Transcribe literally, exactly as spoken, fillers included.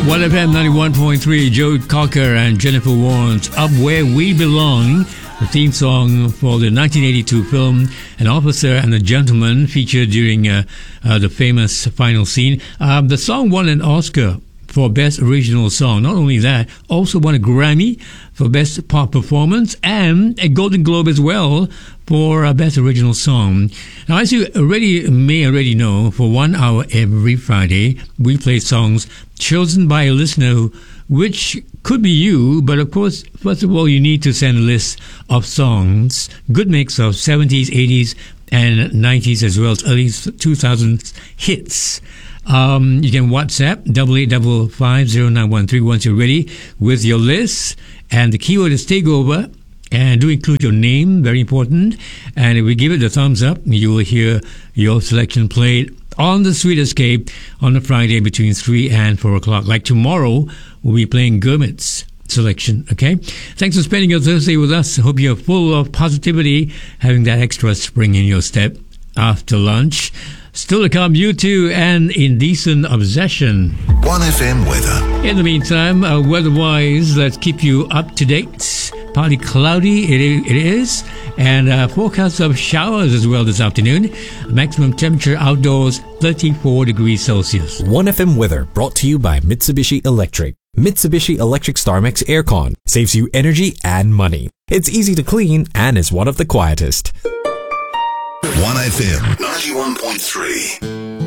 one F M ninety-one point three, Joe Cocker and Jennifer Warnes, Up Where We Belong, the theme song for the nineteen eighty-two film An Officer and a Gentleman, featured during uh, uh, the famous final scene. Uh, the song won an Oscar for Best Original Song. Not only that, also won a Grammy for Best Pop Performance and a Golden Globe as well for uh, Best Original Song. Now, as you already may already know, for one hour every Friday, we play songs chosen by a listener, which could be you, but of course, first of all, you need to send a list of songs, good mix of seventies, eighties, and nineties, as well as early two thousands hits. Um, you can WhatsApp double eight double five zero nine one three once you're ready with your list, and the keyword is takeover, and do include your name, very important. And if we give it a thumbs up, you will hear your selection played on the Sweet Escape on a Friday between three and four o'clock. Like tomorrow, we'll be playing Gurmit's selection, okay? Thanks for spending your Thursday with us. Hope you're full of positivity, having that extra spring in your step after lunch. Still to come, U two and Indecent Obsession. one F M weather. In the meantime, uh, weather-wise, let's keep you up to date. Partly cloudy, it is, it is. And uh, forecast of showers as well this afternoon. Maximum temperature outdoors, thirty-four degrees Celsius. one F M weather brought to you by Mitsubishi Electric. Mitsubishi Electric StarMax Aircon saves you energy and money. It's easy to clean and is one of the quietest. one F M ninety-one point three.